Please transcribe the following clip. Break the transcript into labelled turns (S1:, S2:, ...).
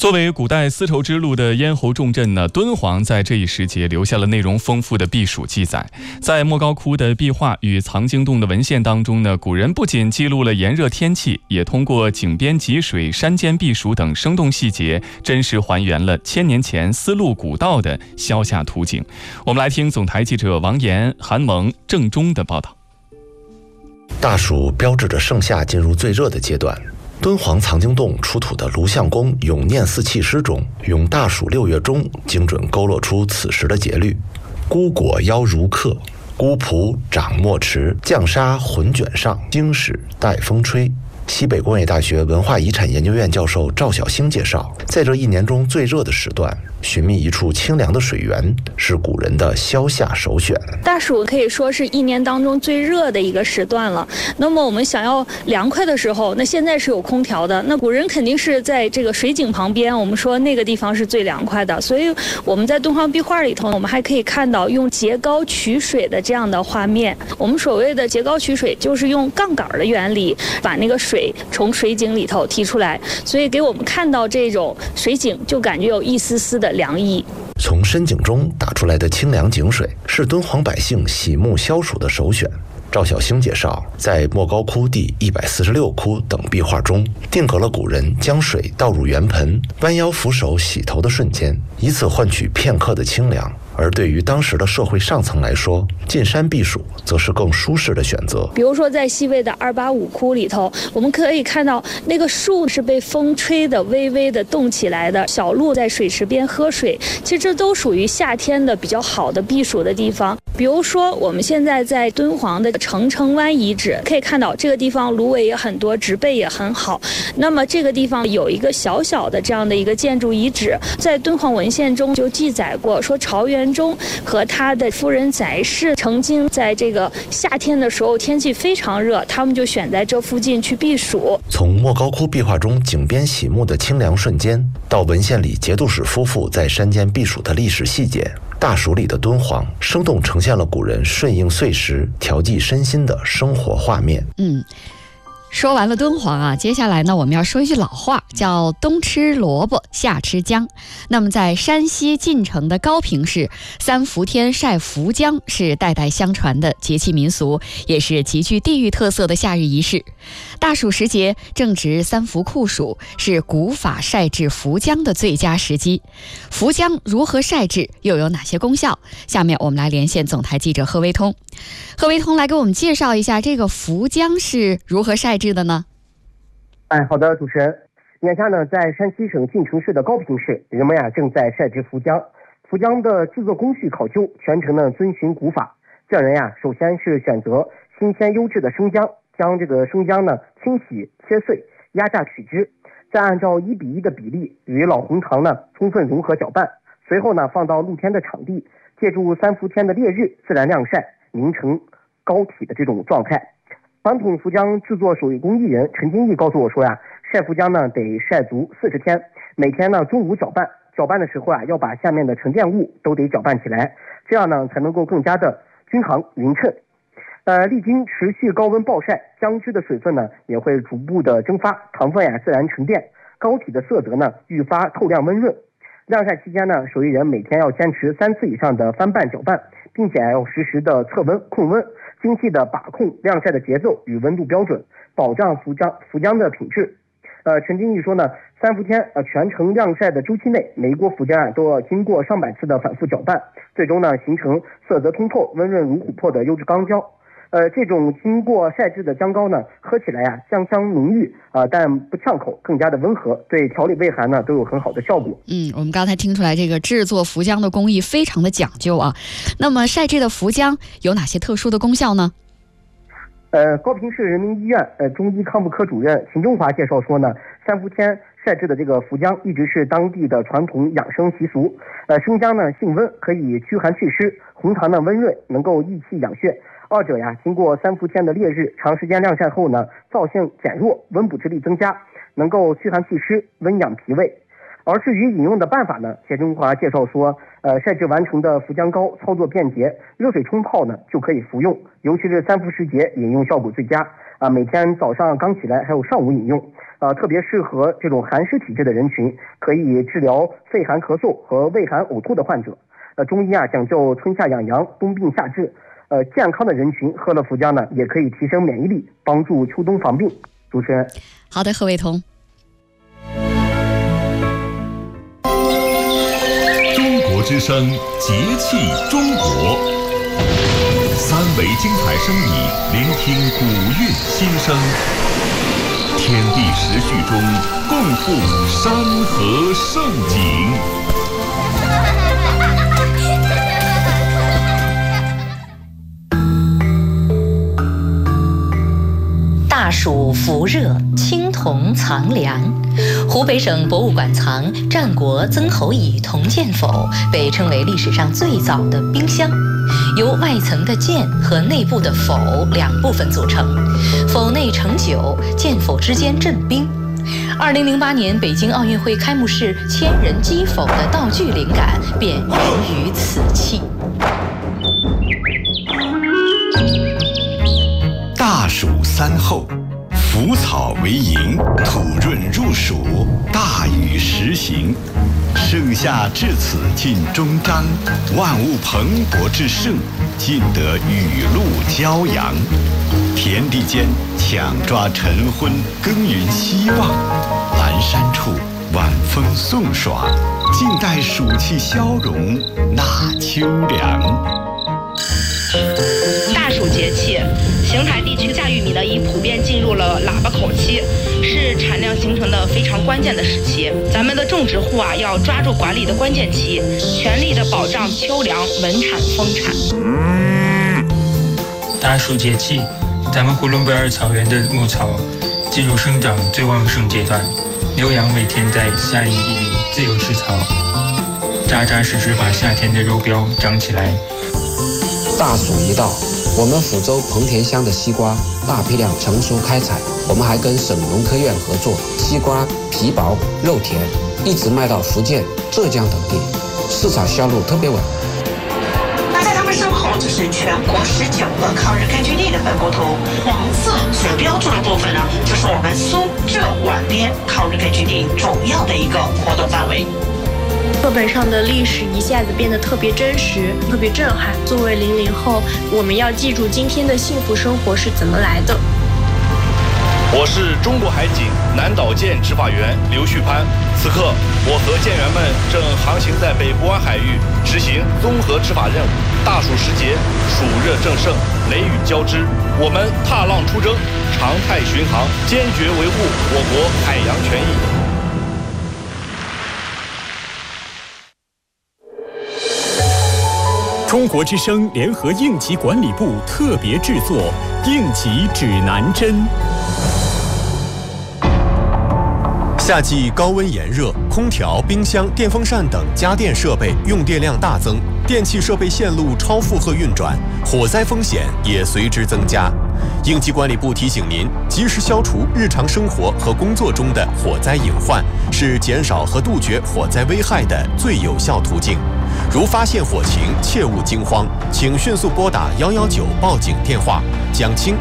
S1: 作为古代丝绸之路的咽喉重镇呢，敦煌在这一时节留下了内容丰富的避暑记载。在莫高窟的壁画与藏经洞的文献当中呢，古人不仅记录了炎热天气，也通过井边汲水、山间避暑等生动细节，真实还原了1000年前丝路古道的萧夏图景。我们来听总台记者王岩、韩萌、郑中的报道。
S2: 大暑标志着盛夏进入最热的阶段。敦煌藏经洞出土的卢相公咏念四气诗中，用大暑6月中精准勾勒出此时的节律：孤果邀如客，孤蒲掌墨池，绛纱混卷上，经史带风吹。西北工业大学文化遗产研究院教授赵小星介绍，在这一年中最热的时段，寻觅一处清凉的水源是古人的萧夏首选。
S3: 大暑可以说是一年当中最热的一个时段了。那么我们想要凉快的时候，那现在是有空调的，那古人肯定是在这个水井旁边，我们说那个地方是最凉快的。所以我们在敦煌壁画里头，我们还可以看到用截高取水的这样的画面。我们所谓的截高取水，就是用杠杆的原理把那个水从水井里头提出来，所以给我们看到这种水井就感觉有一丝丝的凉意。
S2: 从深井中打出来的清凉井水是敦煌百姓洗沐消暑的首选。赵小星介绍，在莫高窟第146窟等壁画中，定格了古人将水倒入圆盆，弯腰扶手洗头的瞬间，以此换取片刻的清凉。而对于当时的社会上层来说，进山避暑则是更舒适的选择。
S3: 比如说在西魏的285窟里头，我们可以看到那个树是被风吹的微微的动起来的，小鹿在水池边喝水，其实这都属于夏天的比较好的避暑的地方。比如说我们现在在敦煌的成城湾遗址，可以看到这个地方芦苇也很多，植被也很好。那么这个地方有一个小小的这样的一个建筑遗址，在敦煌文献中就记载过，说朝元中和他的夫人载氏曾经在这个夏天的时候天气非常热，他们就选在这附近去避暑。
S2: 从莫高窟壁画中井边洗沐的清凉瞬间，到文献里节度使夫妇在山间避暑的历史细节，大暑里的敦煌生动呈现了古人顺应岁时、调剂身心的生活画面。
S4: 说完了敦煌啊，接下来呢，我们要说一句老话，叫冬吃萝卜夏吃姜。那么在山西晋城的高平市，3伏天晒伏姜是代代相传的节气民俗，也是极具地域特色的夏日仪式。大暑时节正值3伏酷暑，是古法晒制伏姜的最佳时机。伏姜如何晒制，又有哪些功效？下面我们来连线总台记者贺维通。贺维通来给我们介绍一下这个伏姜是如何晒制的呢？
S5: 好的，主持人。眼下呢，在山西省晋城市的高平市，人们正在晒制伏姜。伏姜的制作工序考究，全程呢遵循古法。匠人首先是选择新鲜优质的生姜，将这个生姜呢清洗切碎，压榨取汁，再按照1比1的比例与老红糖呢充分融合搅拌。随后呢放到露天的场地，借助3伏天的烈日自然晾晒，凝成膏体的这种状态。传统伏姜制作手工艺人陈金义告诉我说晒伏姜呢得晒足40天，每天呢中午搅拌，搅拌的时候要把下面的沉淀物都得搅拌起来，这样呢才能够更加的均衡匀称。历经持续高温暴晒，姜汁的水分呢也会逐步的蒸发，糖分自然沉淀，膏体的色泽呢愈发透亮温润。晾晒期间呢，手艺人每天要坚持3次以上的翻拌搅拌，并且要实时的测温控温，精细的把控晾晒的节奏与温度标准，保障伏姜的品质。陈经理说呢，3伏天全程晾晒的周期内，每一锅伏姜都要经过上百次的反复搅拌，最终呢形成色泽通透、温润如琥珀的优质钢胶。这种经过晒制的姜膏呢，喝起来香香浓郁但不呛口，更加的温和，对调理胃寒呢都有很好的效果。
S4: 我们刚才听出来，这个制作伏姜的工艺非常的讲究啊。那么晒制的伏姜有哪些特殊的功效呢？
S5: 高平市人民医院中医康复科主任秦中华介绍说呢，3伏天晒制的这个伏姜一直是当地的传统养生习俗。生姜呢性温，可以驱寒祛湿；红糖呢温润，能够益气养血。二者经过3伏天的烈日长时间晾晒后呢，燥性减弱，温补之力增加，能够驱寒祛湿、温养脾胃。 而至于饮用的办法呢，谢中华介绍说，晒制完成的福姜膏操作便捷，热水冲泡呢就可以服用，尤其是3伏时节饮用效果最佳啊，每天早上刚起来还有上午饮用啊，特别适合这种寒湿体质的人群，可以治疗肺寒咳嗽和胃寒呕吐的患者。中医啊讲究春夏养阳，冬病夏治，健康的人群喝了福姜呢，也可以提升免疫力，帮助秋冬防病。主持人，
S4: 好的，何伟彤。
S6: 中国之声，节气中国，3维精彩声意，聆听古韵心声，天地时序中共赴山河盛景。
S7: 大暑伏热，青铜藏粮。湖北省博物馆藏战国曾侯乙铜剑否，被称为历史上最早的冰箱，由外层的剑和内部的否2部分组成，否内盛酒，剑否之间镇冰。2008年北京奥运会开幕式千人击否的道具灵感便源于此器。
S8: 大暑3候，腐草为营，土润入暑，大雨时行。盛夏至此尽终章，万物蓬勃之盛，尽得雨露骄阳。田地间抢抓晨昏，耕耘希望。阑珊处晚风送爽，静待暑气消融，纳秋凉。
S9: 大暑节气，邢台地区夏玉米呢已普遍进入了喇叭口期，是产量形成的非常关键的时期。咱们的种植户啊，要抓住管理的关键期，全力的保障秋粮稳产丰产。
S10: 大暑节气，咱们呼伦贝尔草原的牧草进入生长最旺盛阶段，牛羊每天在夏令地里自由吃草，扎扎实实把夏天的肉膘长起来。
S11: 大暑一到，我们抚州彭田乡的西瓜大批量成熟开采，我们还跟省农科院合作，西瓜皮薄肉甜，一直卖到福建、浙江等地，市场销路特别稳。
S12: 那在他们身后，这是全国19个抗日根据地的分布图，黄色所标注的部分呢，就是我们苏浙皖边抗日根据地主要的一个活动范围。
S13: 课本上的历史一下子变得特别真实，特别震撼。作为00后，我们要记住今天的幸福生活是怎么来的。
S14: 我是中国海警南岛舰执法员刘旭攀，此刻我和舰员们正航行在北部湾海域，执行综合执法任务。大暑时节，暑热正盛，雷雨交织，我们踏浪出征，常态巡航，坚决维护我国海洋权益。
S15: 中国之声联合应急管理部特别制作应急指南针。
S16: 夏季高温炎热，空调、冰箱、电风扇等家电设备用电量大增，电气设备线路超负荷运转，火灾风险也随之增加。应急管理部提醒您，及时消除日常生活和工作中的火灾隐患，是减少和杜绝火灾危害的最有效途径。如发现火情，切勿惊慌，请迅速拨打119报警电话，讲清